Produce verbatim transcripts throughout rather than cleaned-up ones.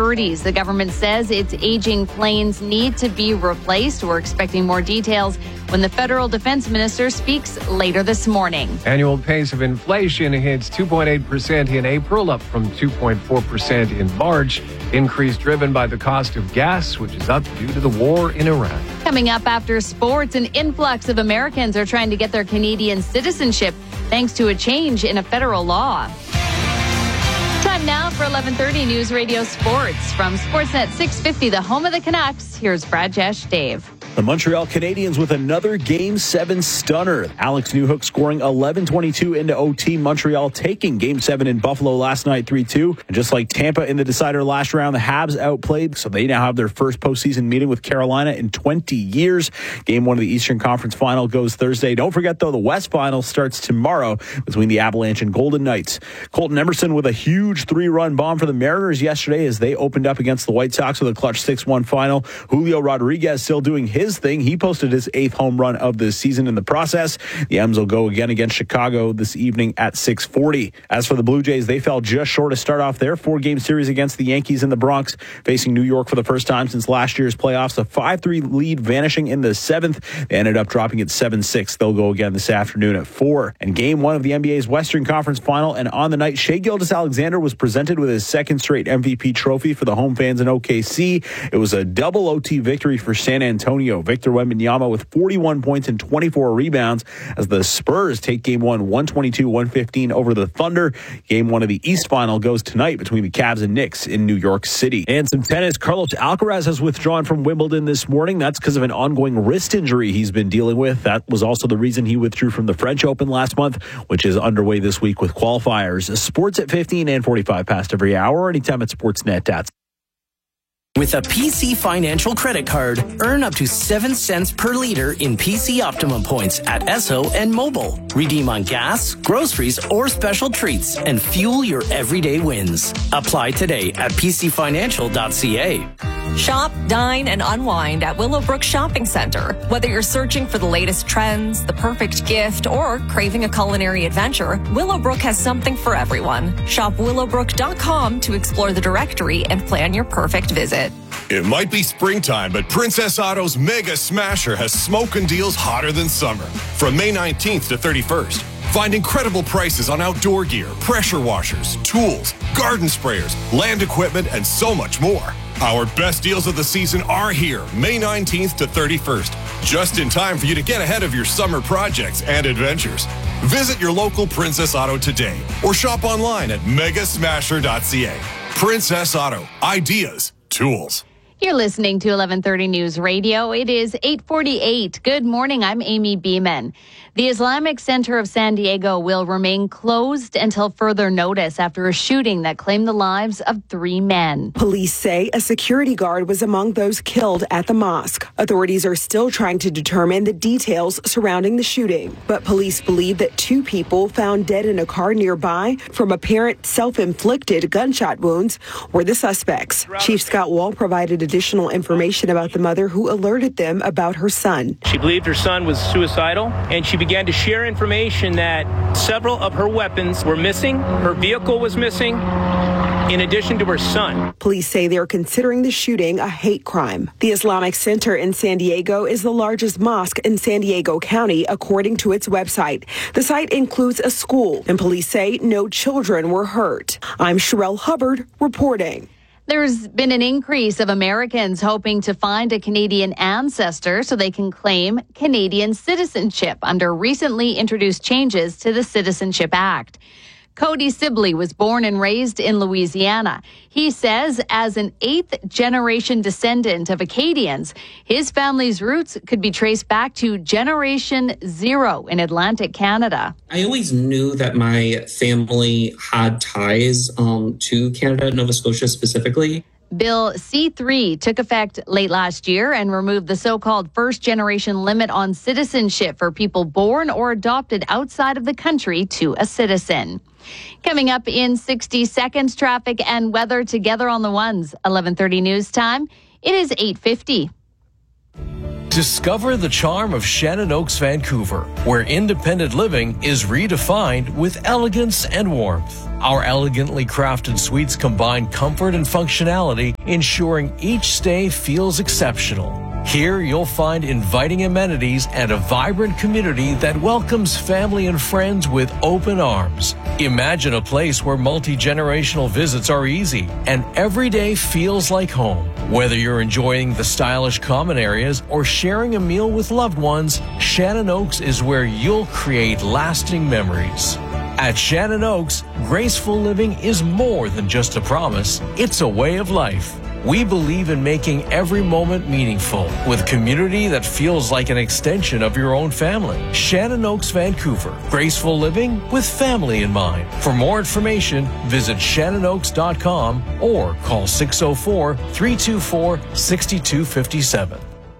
thirties. The government says its aging planes need to be replaced. We're expecting more details when the federal defense minister speaks later this morning. Annual pace of inflation hits two point eight percent in April, up from two point four percent in March. Increase driven by the cost of gas, which is up due to the war in Iran. Coming up after sports, an influx of Americans are trying to get their Canadian citizenship thanks to a change in a federal law. Time now for eleven thirty News Radio Sports. From Sportsnet six fifty, the home of the Canucks, here's Brad Jesh, Dave. The Montreal Canadiens with another Game seven stunner. Alex Newhook scoring eleven twenty-two into O T. Montreal taking Game seven in Buffalo last night three two. And just like Tampa in the decider last round, the Habs outplayed, so they now have their first postseason meeting with Carolina in twenty years. Game one of the Eastern Conference Final goes Thursday. Don't forget, though, the West Final starts tomorrow between the Avalanche and Golden Knights. Colton Emerson with a huge three-run bomb for the Mariners yesterday as they opened up against the White Sox with a clutch six one final. Julio Rodriguez still doing his thing. He posted his eighth home run of the season in the process. The M's will go again against Chicago this evening at six forty. As for the Blue Jays, they fell just short to start off their four-game series against the Yankees in the Bronx, facing New York for the first time since last year's playoffs. A five three lead vanishing in the seventh. They ended up dropping it seven six. They'll go again this afternoon at four. And game one of the N B A's Western Conference Final, and on the night, Shai Gilgeous-Alexander was presented with his second straight M V P trophy for the home fans in O K C. It was a double O T victory for San Antonio. Victor Wembanyama with forty-one points and twenty-four rebounds as the Spurs take game one, one twenty-two one fifteen over the Thunder. Game one of the East Final goes tonight between the Cavs and Knicks in New York City. And some tennis. Carlos Alcaraz has withdrawn from Wimbledon this morning. That's because of an ongoing wrist injury he's been dealing with. That was also the reason he withdrew from the French Open last month, which is underway this week with qualifiers. Sports at fifteen and forty-five past every hour, anytime at Sportsnet. That's With a P C Financial credit card, earn up to seven cents per liter in P C Optimum points at Esso and Mobile. Redeem on gas, groceries, or special treats and fuel your everyday wins. Apply today at p c financial dot c a. Shop, dine, and unwind at Willowbrook Shopping Center. Whether you're searching for the latest trends, the perfect gift, or craving a culinary adventure, Willowbrook has something for everyone. Shop willowbrook dot com to explore the directory and plan your perfect visit. It might be springtime, but Princess Auto's Mega Smasher has smoking deals hotter than summer. From May nineteenth to thirty-first, find incredible prices on outdoor gear, pressure washers, tools, garden sprayers, land equipment, and so much more. Our best deals of the season are here, May nineteenth to thirty-first, just in time for you to get ahead of your summer projects and adventures. Visit your local Princess Auto today or shop online at mega smasher dot c a. Princess Auto, ideas, tools. You're listening to eleven thirty News Radio. It is eight forty-eight. Good morning. I'm Amy Beeman. The Islamic Center of San Diego will remain closed until further notice after a shooting that claimed the lives of three men. Police say a security guard was among those killed at the mosque. Authorities are still trying to determine the details surrounding the shooting, but police believe that two people found dead in a car nearby from apparent self-inflicted gunshot wounds were the suspects. Chief Scott Wall provided additional information about the mother who alerted them about her son. She believed her son was suicidal, and she began to share information that several of her weapons were missing, her vehicle was missing, in addition to her son. Police say they're considering the shooting a hate crime. The Islamic Center in San Diego is the largest mosque in San Diego County, according to its website. The site includes a school, and police say no children were hurt. I'm Sherelle Hubbard reporting. There's been an increase of Americans hoping to find a Canadian ancestor so they can claim Canadian citizenship under recently introduced changes to the Citizenship Act. Cody Sibley was born and raised in Louisiana. He says as an eighth-generation descendant of Acadians, his family's roots could be traced back to Generation Zero in Atlantic Canada. I always knew that my family had ties um, to Canada, Nova Scotia specifically. Bill C three took effect late last year and removed the so-called first-generation limit on citizenship for people born or adopted outside of the country to a citizen. Coming up in sixty seconds, traffic and weather together on the ones. eleven thirty news time. It is eight fifty. Discover the charm of Shannon Oaks, Vancouver, where independent living is redefined with elegance and warmth. Our elegantly crafted suites combine comfort and functionality, ensuring each stay feels exceptional. Here you'll find inviting amenities and a vibrant community that welcomes family and friends with open arms. Imagine a place where multi-generational visits are easy and every day feels like home. Whether you're enjoying the stylish common areas or sharing a meal with loved ones, Shannon Oaks is where you'll create lasting memories. At Shannon Oaks, graceful living is more than just a promise, it's a way of life. We believe in making every moment meaningful with community that feels like an extension of your own family. Shannon Oaks, Vancouver. Graceful living with family in mind. For more information, visit shannon oaks dot com or call six oh four, three two four, six two five seven.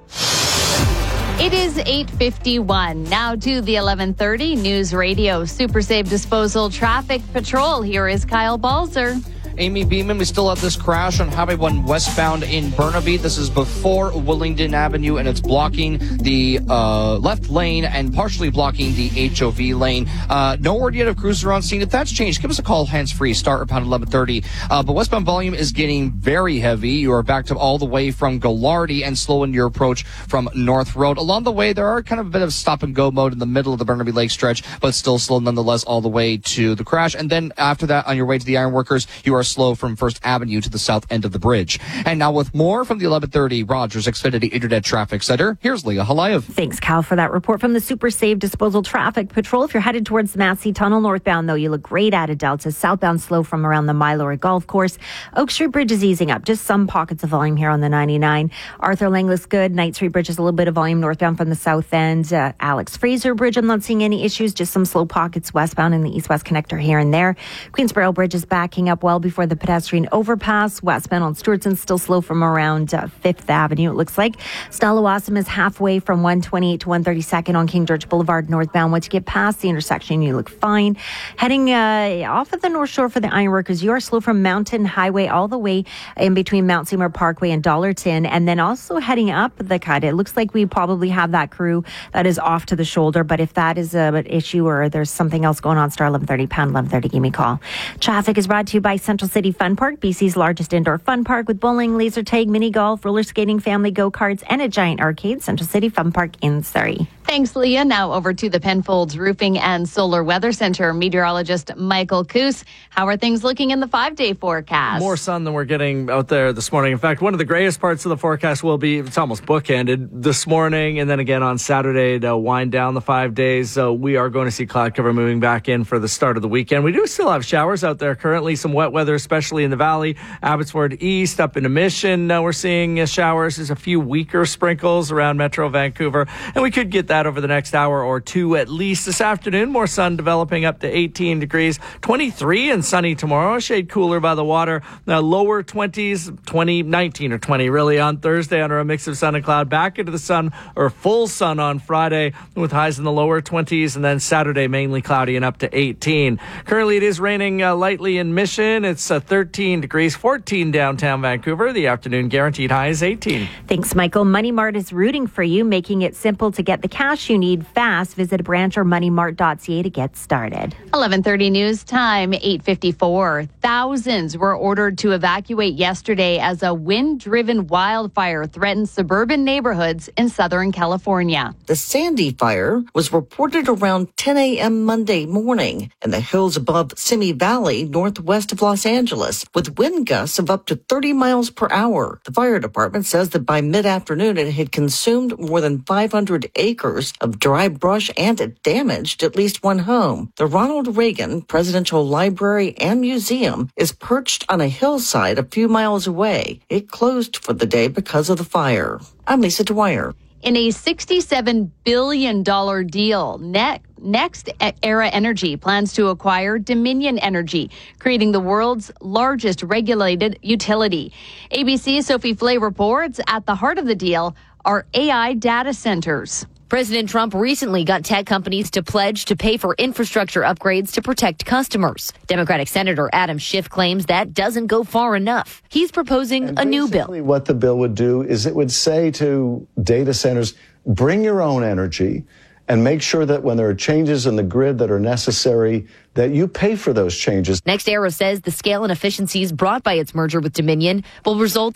It is eight fifty-one. Now to the eleven thirty News Radio Super Safe Disposal Traffic Patrol. Here is Kyle Balzer. Amy Beeman, we still have this crash on Highway one westbound in Burnaby. This is before Willingdon Avenue, and it's blocking the uh, left lane and partially blocking the H O V lane. Uh, no word yet of cruiser on scene. If that's changed, give us a call hands-free. Start around eleven thirty. Uh, but westbound volume is getting very heavy. You are backed up all the way from Gallardi and slow in your approach from North Road. Along the way, there are kind of a bit of stop-and-go mode in the middle of the Burnaby Lake stretch, but still slow nonetheless all the way to the crash. And then after that, on your way to the Ironworkers, you are slow from First Avenue to the south end of the bridge. And now with more from the eleven thirty Rogers Xfinity Internet Traffic Center, here's Leah Halayev. Thanks, Cal, for that report from the Super Safe Disposal Traffic Patrol. If you're headed towards the Massey Tunnel northbound, though, you look great at a Delta. Southbound slow from around the Mylor Golf Course. Oak Street Bridge is easing up. Just some pockets of volume here on the ninety-nine. Arthur Lang looks good. Knight Street Bridge is a little bit of volume northbound from the south end. Uh, Alex Fraser Bridge, I'm not seeing any issues. Just some slow pockets westbound in the east-west connector here and there. Queensboro Bridge is backing up well before the pedestrian overpass. Westbound on Stewartson still slow from around uh, Fifth Avenue, it looks like. Stella-Wasam is halfway from one twenty-eight to one thirty-second on King George Boulevard northbound. Once you get past the intersection, you look fine. Heading uh, off of the North Shore for the Ironworkers, you are slow from Mountain Highway all the way in between Mount Seymour Parkway and Dollarton. And then also heading up the cut, it looks like we probably have that crew that is off to the shoulder. But if that is a, an issue or there's something else going on, star eleven thirty, pound eleven thirty, give me a call. Traffic is brought to you by Central City Fun Park, B C's largest indoor fun park with bowling, laser tag, mini golf, roller skating, family go-karts, and a giant arcade. Central City Fun Park in Surrey. Thanks, Leah. Now over to the Penfolds Roofing and Solar Weather Center. Meteorologist Michael Coos. How are things looking in the five-day forecast? More sun than we're getting out there this morning. In fact, one of the greatest parts of the forecast will be, it's almost bookended, this morning and then again on Saturday to wind down the five days. So we are going to see cloud cover moving back in for the start of the weekend. We do still have showers out there currently, some wet weather, especially in the valley. Abbotsford East, up into Mission, uh, we're seeing uh, showers. There's a few weaker sprinkles around Metro Vancouver, and we could get that over the next hour or two at least. This afternoon, more sun developing up to eighteen degrees, twenty-three and sunny tomorrow, a shade cooler by the water. Now lower twenties, twenty, nineteen or twenty really on Thursday under a mix of sun and cloud. Back into the sun or full sun on Friday with highs in the lower twenties, and then Saturday mainly cloudy and up to eighteen. Currently it is raining uh, lightly in Mission. It's uh, thirteen degrees, fourteen downtown Vancouver. The afternoon guaranteed high is eighteen. Thanks, Michael. Money Mart is rooting for you, making it simple to get the cash you need fast. Visit a branch or money mart dot c a to get started. eleven thirty news time, eight fifty-four. Thousands were ordered to evacuate yesterday as a wind-driven wildfire threatened suburban neighborhoods in Southern California. The Sandy fire was reported around ten a.m. Monday morning in the hills above Simi Valley, northwest of Los Angeles, with wind gusts of up to thirty miles per hour. The fire department says that by mid-afternoon it had consumed more than five hundred acres of dry brush and it damaged at least one home. The Ronald Reagan Presidential Library and Museum is perched on a hillside a few miles away. It closed for the day because of the fire. I'm Lisa Dwyer. In a sixty-seven billion dollars deal, Net Next Era Energy plans to acquire Dominion Energy, creating the world's largest regulated utility. A B C's Sophie Flay reports at the heart of the deal are A I data centers. President Trump recently got tech companies to pledge to pay for infrastructure upgrades to protect customers. Democratic Senator Adam Schiff claims that doesn't go far enough. He's proposing and a new bill. What the bill would do is it would say to data centers, bring your own energy and make sure that when there are changes in the grid that are necessary, that you pay for those changes. NextEra says the scale and efficiencies brought by its merger with Dominion will result